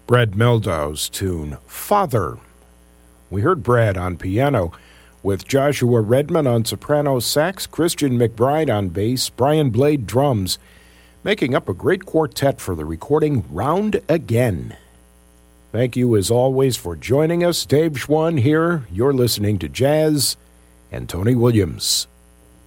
Brad Meldau's tune, Father. We heard Brad on piano, with Joshua Redman on soprano sax, Christian McBride on bass, Brian Blade drums, making up a great quartet for the recording Round Again. Thank you as always for joining us. Dave Schwann here. You're listening to Jazz and Tony Williams.